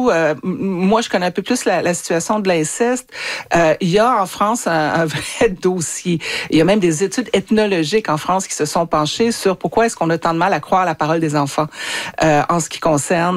où moi, je connais un peu plus la situation de l'inceste. Il y a en France un vrai dossier. Il y a même des études ethnologiques en France qui se sont penchées sur pourquoi est-ce qu'on a tant de mal à croire la parole des enfants en ce qui concerne